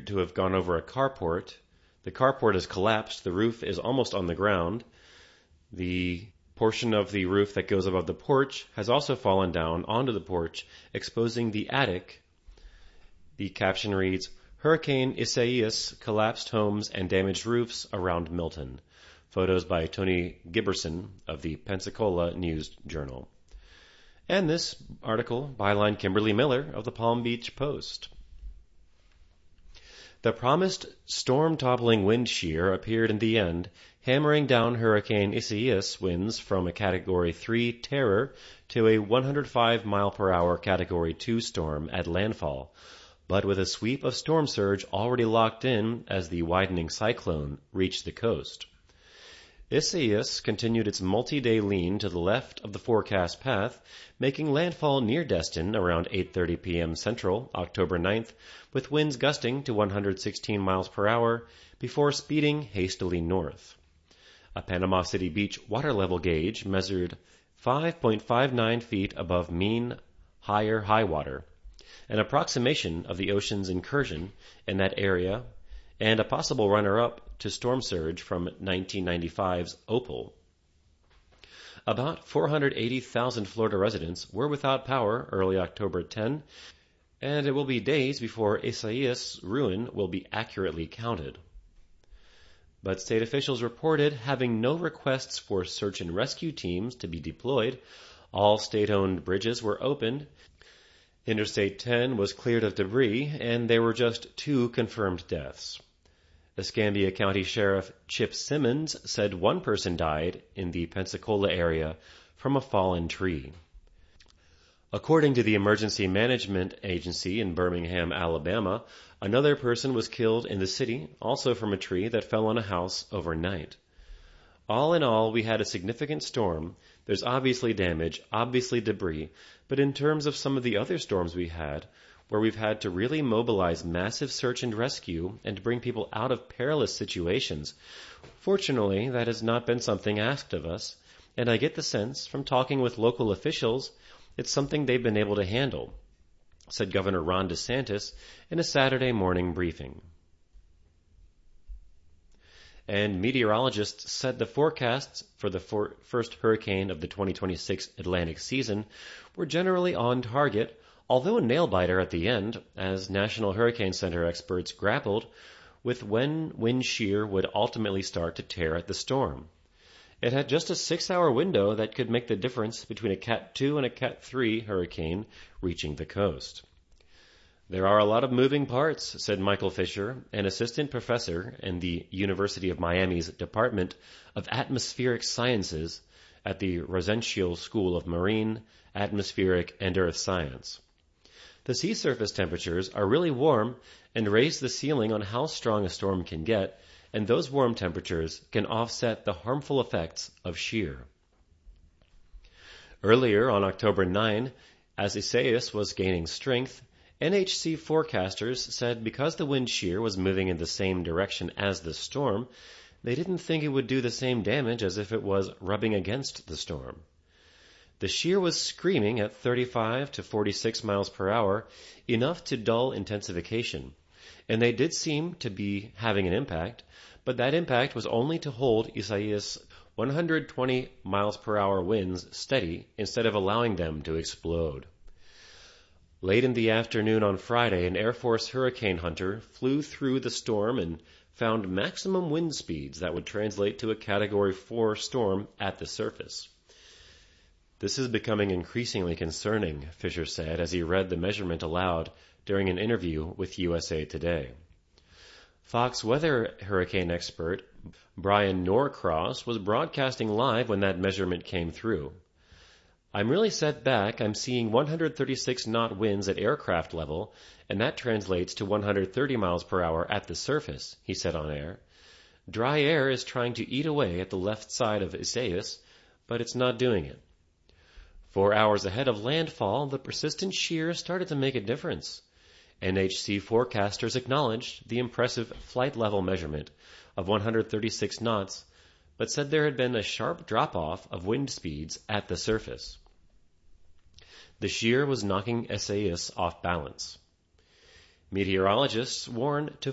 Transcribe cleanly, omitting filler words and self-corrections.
appeared to have gone over a carport. The carport has collapsed. The roof is almost on the ground. The portion of the roof that goes above the porch has also fallen down onto the porch, exposing the attic. The caption reads, Hurricane Isaias collapsed homes and damaged roofs around Milton. Photos by Tony Giberson of the Pensacola News-Journal. And this article, byline Kimberly Miller of the Palm Beach Post. The promised storm-toppling wind shear appeared in the end, hammering down Hurricane Isaias winds from a Category 3 terror to a 105-mile-per-hour Category 2 storm at landfall, but with a sweep of storm surge already locked in as the widening cyclone reached the coast. Isaias continued its multi-day lean to the left of the forecast path, making landfall near Destin around 8:30 p.m. Central, October 9th, with winds gusting to 116 miles per hour before speeding hastily north. A Panama City Beach water level gauge measured 5.59 feet above mean higher high water, an approximation of the ocean's incursion in that area and a possible runner-up to storm surge from 1995's Opal. About 480,000 Florida residents were without power early October 10, and it will be days before Isaias' ruin will be accurately counted. But state officials reported having no requests for search and rescue teams to be deployed. All state-owned bridges were opened. Interstate 10 was cleared of debris, and there were just 2 confirmed deaths. Escambia County Sheriff Chip Simmons said 1 person died in the Pensacola area from a fallen tree. According to the Emergency Management Agency in Birmingham, Alabama, another person was killed in the city, also from a tree that fell on a house overnight. All in all, we had a significant storm. There's obviously damage, obviously debris, but in terms of some of the other storms we had, where we've had to really mobilize massive search and rescue and bring people out of perilous situations, fortunately, that has not been something asked of us, and I get the sense from talking with local officials it's something they've been able to handle, said Governor Ron DeSantis in a Saturday morning briefing. And meteorologists said the forecasts for the first hurricane of the 2026 Atlantic season were generally on target, although a nail-biter at the end, as National Hurricane Center experts grappled with when wind shear would ultimately start to tear at the storm. It had just a 6-hour window that could make the difference between a Cat 2 and a Cat 3 hurricane reaching the coast. There are a lot of moving parts, said Michael Fisher, an assistant professor in the University of Miami's Department of Atmospheric Sciences at the Rosenstiel School of Marine, Atmospheric, and Earth Science. The sea surface temperatures are really warm and raise the ceiling on how strong a storm can get, and those warm temperatures can offset the harmful effects of shear. Earlier on October 9, as Isaias was gaining strength, NHC forecasters said because the wind shear was moving in the same direction as the storm, they didn't think it would do the same damage as if it was rubbing against the storm. The shear was screaming at 35 to 46 miles per hour, enough to dull intensification, and they did seem to be having an impact, but that impact was only to hold Isaias' 120 miles per hour winds steady instead of allowing them to explode. Late in the afternoon on Friday, an Air Force hurricane hunter flew through the storm and found maximum wind speeds that would translate to a Category 4 storm at the surface. This is becoming increasingly concerning, Fisher said as he read the measurement aloud during an interview with USA Today. Fox weather hurricane expert Brian Norcross was broadcasting live when that measurement came through. I'm really set back. I'm seeing 136 knot winds at aircraft level, and that translates to 130 miles per hour at the surface, he said on air. Dry air is trying to eat away at the left side of Isaias, but it's not doing it. 4 hours ahead of landfall, the persistent shear started to make a difference. NHC forecasters acknowledged the impressive flight level measurement of 136 knots, but said there had been a sharp drop-off of wind speeds at the surface. The shear was knocking Isaias off balance. Meteorologists warn to